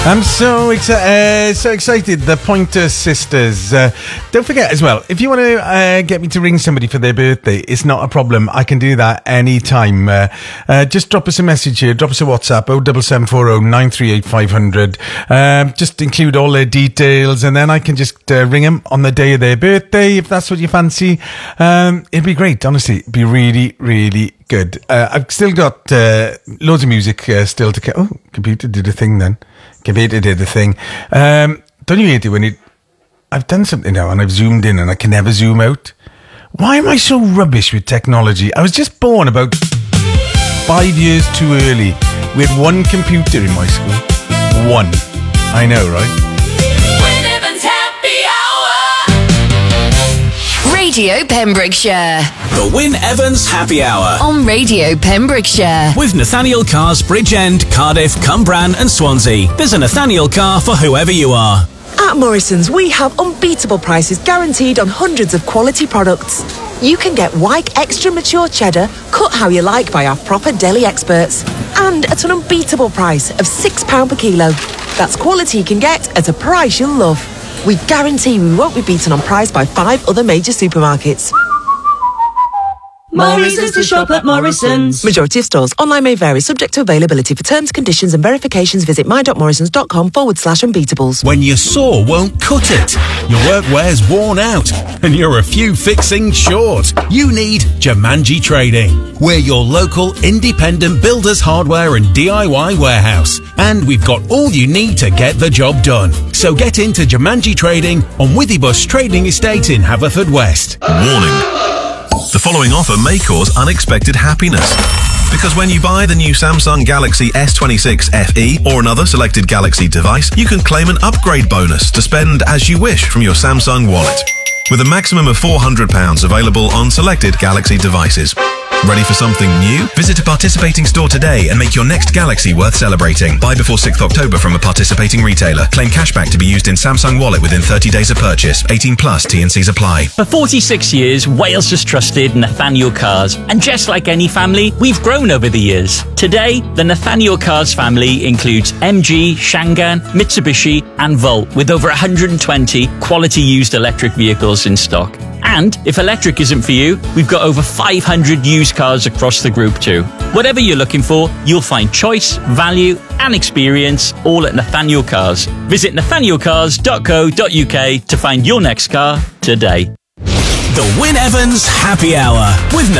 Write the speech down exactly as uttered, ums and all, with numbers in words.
I'm so excited, uh, so excited. The Pointer Sisters. Uh, don't forget as well, if you want to uh, get me to ring somebody for their birthday, it's not a problem. I can do that anytime. Uh, uh, just drop us a message here. Drop us a WhatsApp, oh seven seven four oh nine three eight five hundred. Um, just include all their details, and then I can just uh, ring them on the day of their birthday, if that's what you fancy. Um, it'd be great, honestly. It'd be really, really good. Uh, I've still got uh, loads of music uh, still to... Ca- oh, computer did a thing then. Computer did the thing. Um, don't you hate it when it... I've done something now and I've zoomed in and I can never zoom out. Why am I so rubbish with technology? I was just born about five years too early. We had one computer in my school. One. I know, right? Radio Pembrokeshire. The Wyn Evans Happy Hour on Radio Pembrokeshire. With Nathaniel Cars Bridgend, Cardiff, Cumbran and Swansea. There's a Nathaniel car for whoever you are. At Morrison's, we have unbeatable prices guaranteed on hundreds of quality products. You can get Wyke Extra Mature Cheddar, cut how you like by our proper deli experts. And at an unbeatable price of six pounds per kilo. That's quality you can get at a price you'll love. We guarantee we won't be beaten on price by five other major supermarkets. Morrison's to shop at Morrison's. Majority of stores. Online may vary, subject to availability. For terms, conditions and verifications, visit my.morrisons.com forward slash unbeatables. When your saw won't cut it, your workwear's worn out, and you're a few fixings short, you need Jumanji Trading. We're your local independent builders hardware and D I Y warehouse. And we've got all you need to get the job done. So get into Jumanji Trading on Withybush Trading Estate in Haverfordwest. Warning. The following offer may cause unexpected happiness. Because when you buy the new Samsung Galaxy S twenty-six F E or another selected Galaxy device, you can claim an upgrade bonus to spend as you wish from your Samsung wallet. With a maximum of four hundred pounds available on selected Galaxy devices. Ready for something new? Visit a participating store today and make your next Galaxy worth celebrating. Buy before sixth of October from a participating retailer. Claim cashback to be used in Samsung Wallet within thirty days of purchase. eighteen plus, T and C's apply. For forty-six years, Wales has trusted Nathaniel Cars. And just like any family, we've grown over the years. Today, the Nathaniel Cars family includes M G, Shangan, Mitsubishi and Volt, with over one hundred twenty quality used electric vehicles in stock. And if electric isn't for you, we've got over five hundred used cars across the group too. Whatever you're looking for, you'll find choice, value and experience all at Nathaniel Cars. Visit nathaniel cars dot co dot uk to find your next car today. The Wyn Evans Happy Hour with